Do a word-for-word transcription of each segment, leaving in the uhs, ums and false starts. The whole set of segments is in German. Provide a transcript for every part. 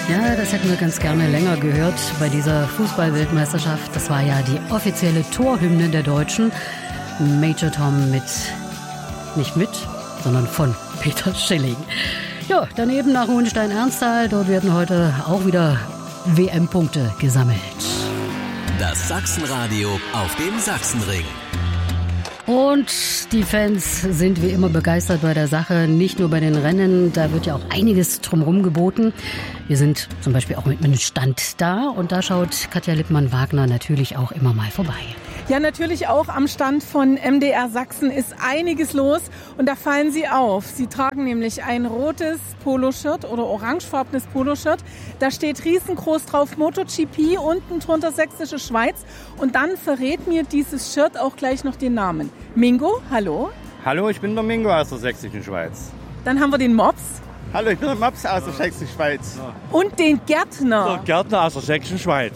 Ja, das hätten wir ganz gerne länger gehört bei dieser Fußball-Weltmeisterschaft. Das war ja die offizielle Torhymne der Deutschen. Major Tom mit, nicht mit, sondern von Peter Schilling. Ja, daneben nach Hohenstein-Ernsthal. Dort werden heute auch wieder W M-Punkte gesammelt. Das Sachsenradio auf dem Sachsenring. Und die Fans sind wie immer begeistert bei der Sache, nicht nur bei den Rennen, da wird ja auch einiges drumherum geboten. Wir sind zum Beispiel auch mit einem Stand da und da schaut Katja Lippmann-Wagner natürlich auch immer mal vorbei. Ja, natürlich auch am Stand von M D R Sachsen ist einiges los und da fallen Sie auf. Sie tragen nämlich ein rotes Poloshirt oder orangefarbenes Poloshirt. Da steht riesengroß drauf MotoGP, unten drunter Sächsische Schweiz und dann verrät mir dieses Shirt auch gleich noch den Namen. Mingo, hallo. Hallo, ich bin der Mingo aus der Sächsischen Schweiz. Dann haben wir den Mops. Hallo, ich bin der Mops aus der Sächsischen Schweiz. Und den Gärtner. Der Gärtner aus der Sächsischen Schweiz.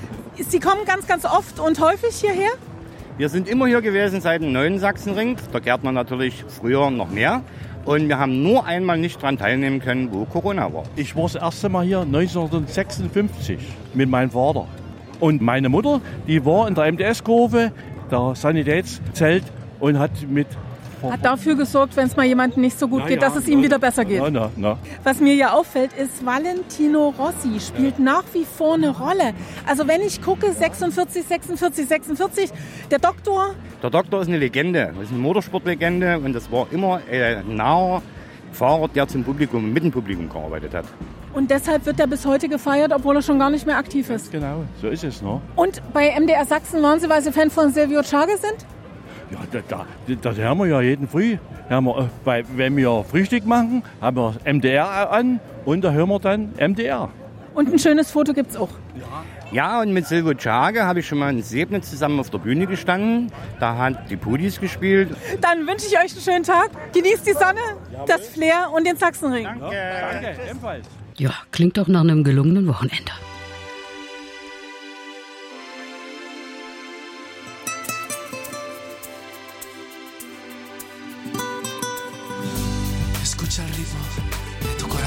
Sie kommen ganz, ganz oft und häufig hierher? Wir sind immer hier gewesen seit dem neuen Sachsenring. Der Gärtner natürlich früher noch mehr. Und wir haben nur einmal nicht daran teilnehmen können, wo Corona war. Ich war das erste Mal hier neunzehnhundertsechsundfünfzig mit meinem Vater. Und meine Mutter, die war in der M D S-Kurve, der Sanitätszelt und hat mit... Hat dafür gesorgt, wenn es mal jemandem nicht so gut Na geht, ja, dass es na, ihm wieder besser geht. Na, na, na. Was mir ja auffällt, ist, Valentino Rossi spielt nach wie vor eine Rolle. Also wenn ich gucke, sechsundvierzig, sechsundvierzig, sechsundvierzig, der Doktor... Der Doktor ist eine Legende, das ist eine Motorsportlegende und das war immer ein naher Fahrer, der zum Publikum, mit dem Publikum gearbeitet hat. Und deshalb wird er bis heute gefeiert, obwohl er schon gar nicht mehr aktiv ist. Genau, so ist es, ne? Und bei M D R Sachsen waren Sie, weil Sie Fan von Silvio Czage sind? Ja, da, da, das hören wir ja jeden Früh. Hören wir, äh, bei, wenn wir Frühstück machen, haben wir M D R an und da hören wir dann M D R. Und ein schönes Foto gibt's auch. Ja, und mit Silvio Czage habe ich schon mal in Sebnitz zusammen auf der Bühne gestanden. Da hat die Pudis gespielt. Dann wünsche ich euch einen schönen Tag. Genießt die Sonne, das Flair und den Sachsenring. Danke. Danke, ebenfalls. Ja, klingt doch nach einem gelungenen Wochenende. Escucha el ritmo de tu corazón.